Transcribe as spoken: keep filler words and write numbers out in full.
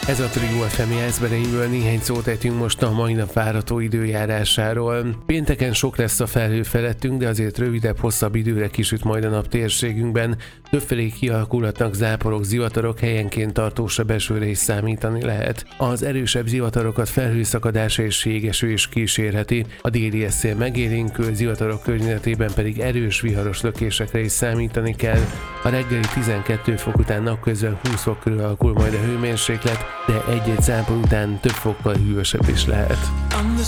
Ez a Trio ef em Jászberényből, néhány szót ejtünk most a mai nap várható időjárásáról. Pénteken sok lesz a felhő felettünk, de azért rövidebb, hosszabb időre kisüt majd a nap térségünkben. Többfelé kialakulhatnak záporok, zivatarok, helyenként tartósabb esőre is számítani lehet. Az erősebb zivatarokat felhőszakadás és jégeső is kísérheti. A déli szél megélénkül, zivatarok környezetében pedig erős viharos lökésekre is számítani kell. A reggeli tizenkét fok után napközben húsz fok körül alakul majd a hőmérséklet, de egy-egy zápor után több fokkal hűvösebb is lehet.